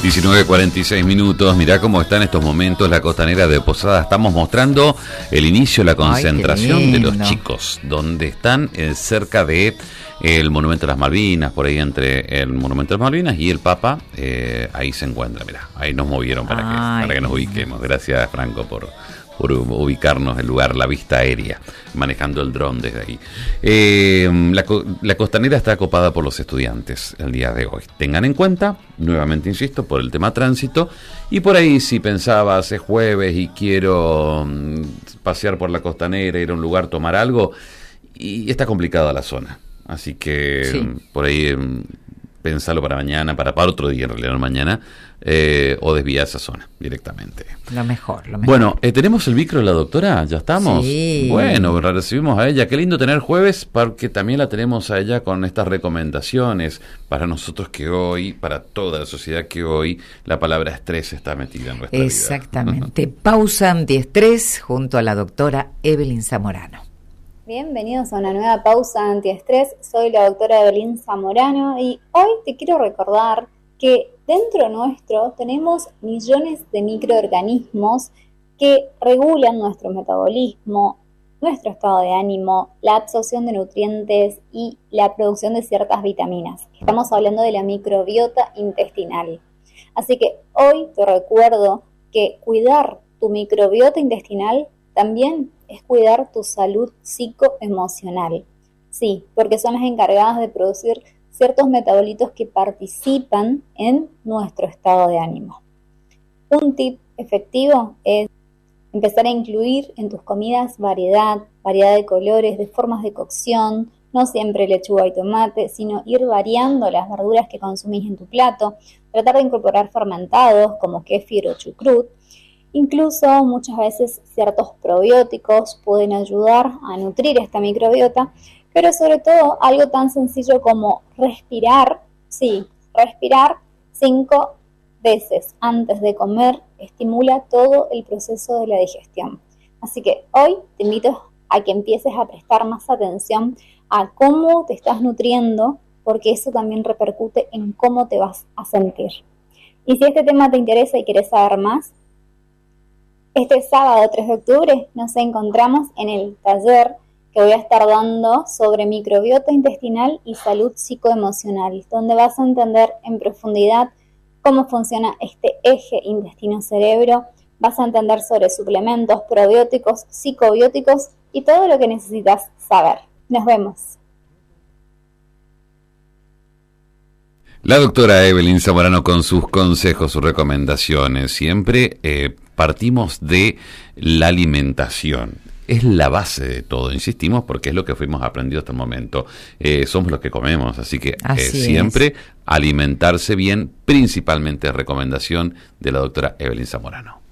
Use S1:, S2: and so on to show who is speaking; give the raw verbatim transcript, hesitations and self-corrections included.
S1: diecinueve cuarenta y seis minutos, mirá cómo está en estos momentos la costanera de Posada. Estamos mostrando el inicio de la concentración Ay, de los chicos, donde están eh, cerca de eh, el Monumento a las Malvinas, por ahí entre el Monumento a las Malvinas y el Papa, eh, ahí se encuentra, mirá, ahí nos movieron para, que, para que nos ubiquemos. Gracias, Franco, por... por ubicarnos el lugar, la vista aérea, manejando el dron desde ahí. Eh, la, la costanera está copada por los estudiantes el día de hoy. Tengan en cuenta, nuevamente insisto, por el tema tránsito, y por ahí si pensabas es jueves y quiero um, pasear por la costanera, ir a un lugar, tomar algo, y está complicada la zona. Así que sí. um, por ahí um, pensalo para mañana, para, para otro día en realidad, no mañana, eh, o desvía esa zona directamente.
S2: Lo mejor, lo mejor.
S1: Bueno, eh, ¿tenemos el micro de la doctora? ¿Ya estamos?
S2: Sí.
S1: Bueno, la recibimos a ella. Qué lindo tener jueves, porque también la tenemos a ella con estas recomendaciones para nosotros que hoy, para toda la sociedad que hoy, la palabra estrés está metida en nuestra
S2: Exactamente. vida. Pausa antiestrés junto a la doctora Evelyn Zamorano.
S3: Bienvenidos a una nueva pausa antiestrés. Soy la doctora Evelyn Zamorano y hoy te quiero recordar que dentro nuestro tenemos millones de microorganismos que regulan nuestro metabolismo, nuestro estado de ánimo, la absorción de nutrientes y la producción de ciertas vitaminas. Estamos hablando de la microbiota intestinal. Así que hoy te recuerdo que cuidar tu microbiota intestinal también es cuidar tu salud psicoemocional. Sí, porque son las encargadas de producir ciertos metabolitos que participan en nuestro estado de ánimo. Un tip efectivo es empezar a incluir en tus comidas variedad, variedad de colores, de formas de cocción, no siempre lechuga y tomate, sino ir variando las verduras que consumís en tu plato, tratar de incorporar fermentados como kéfir o chucrut. Incluso muchas veces ciertos probióticos pueden ayudar a nutrir esta microbiota, pero sobre todo algo tan sencillo como respirar, sí, respirar cinco veces antes de comer estimula todo el proceso de la digestión. Así que hoy te invito a que empieces a prestar más atención a cómo te estás nutriendo, porque eso también repercute en cómo te vas a sentir. Y si este tema te interesa y querés saber más, este sábado tres de octubre nos encontramos en el taller que voy a estar dando sobre microbiota intestinal y salud psicoemocional, donde vas a entender en profundidad cómo funciona este eje intestino-cerebro, vas a entender sobre suplementos, probióticos, psicobióticos y todo lo que necesitas saber. Nos vemos.
S1: La doctora Evelyn Zamorano con sus consejos, sus recomendaciones. Siempre eh, partimos de la alimentación. Es la base de todo, insistimos, porque es lo que fuimos aprendiendo hasta el momento. Eh, somos los que comemos, así que eh, siempre alimentarse bien, principalmente recomendación de la doctora Evelyn Zamorano.